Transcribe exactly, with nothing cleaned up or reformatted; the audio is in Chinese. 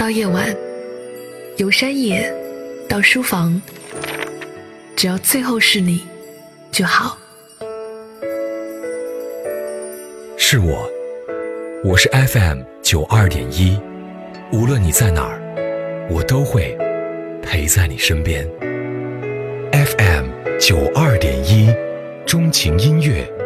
到夜晚，由山野到书房，只要最后是你就好。 是我，我是 F M 九二点一，无论你在哪儿，我都会陪在你身边。F M 九二点一，钟情音乐，